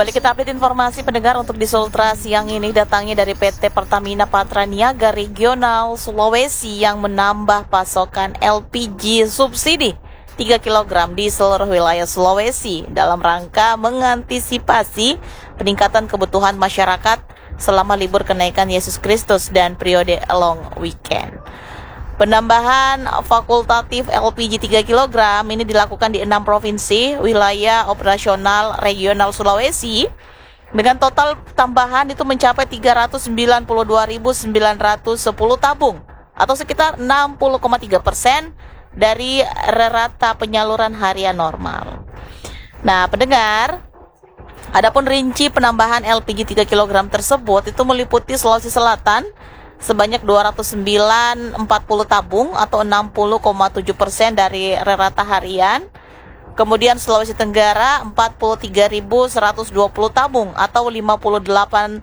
Kembali kita update informasi pendengar untuk di Sultra siang ini datangnya dari PT Pertamina Patraniaga Regional Sulawesi yang menambah pasokan LPG subsidi 3 kg di seluruh wilayah Sulawesi dalam rangka mengantisipasi peningkatan kebutuhan masyarakat selama libur kenaikan Yesus Kristus dan periode long weekend. Penambahan fakultatif LPG 3 kg ini dilakukan di 6 provinsi wilayah operasional regional Sulawesi dengan total tambahan itu mencapai 392.910 tabung atau sekitar 60,3% dari rata penyaluran harian normal. Nah, pendengar, adapun rinci penambahan LPG 3 kg tersebut itu meliputi Sulawesi Selatan sebanyak 209,40 tabung atau 60,7% dari rata harian. Kemudian Sulawesi Tenggara 43.120 tabung atau 58,1%.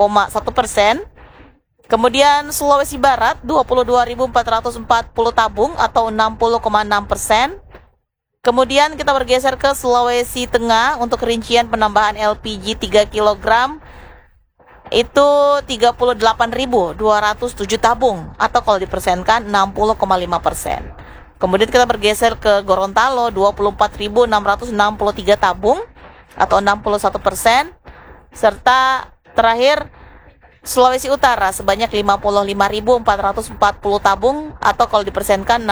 Kemudian Sulawesi Barat 22.440 tabung atau 60,6%. Kemudian kita bergeser ke Sulawesi Tengah untuk rincian penambahan LPG 3 kg itu 38.207 tabung atau kalau dipersenkan 60,5%. Kemudian kita bergeser ke Gorontalo 24.663 tabung atau 61%. Serta terakhir Sulawesi Utara sebanyak 55.440 tabung atau kalau dipersenkan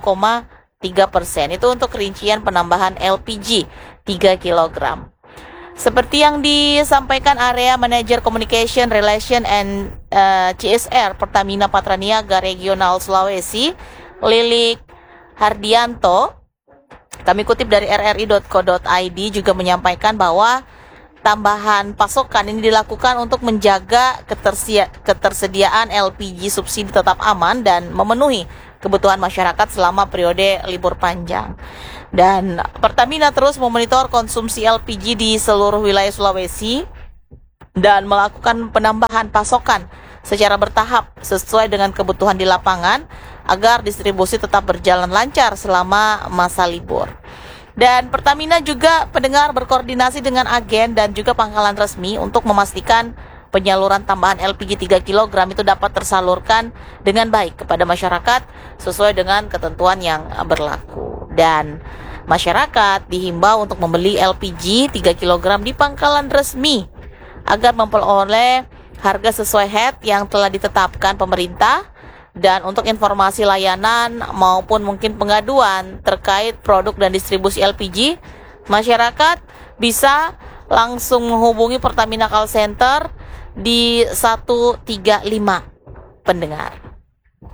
60,3%. Itu untuk rincian penambahan LPG 3 kg. Seperti yang disampaikan Area Manager Communication Relation and CSR Pertamina Patraniaga Regional Sulawesi, Lilik Hardianto, kami kutip dari rri.co.id juga menyampaikan bahwa tambahan pasokan ini dilakukan untuk menjaga ketersediaan LPG subsidi tetap aman dan memenuhi kebutuhan masyarakat selama periode libur panjang. Dan Pertamina terus memonitor konsumsi LPG di seluruh wilayah Sulawesi dan melakukan penambahan pasokan secara bertahap sesuai dengan kebutuhan di lapangan agar distribusi tetap berjalan lancar selama masa libur. Dan Pertamina juga pendengar berkoordinasi dengan agen dan juga pangkalan resmi untuk memastikan penyaluran tambahan LPG 3 kg itu dapat tersalurkan dengan baik kepada masyarakat sesuai dengan ketentuan yang berlaku. Dan masyarakat dihimbau untuk membeli LPG 3 kg di pangkalan resmi agar memperoleh harga sesuai HET yang telah ditetapkan pemerintah. Dan untuk informasi layanan maupun mungkin pengaduan terkait produk dan distribusi LPG, masyarakat bisa langsung menghubungi Pertamina Call Center di 135 pendengar.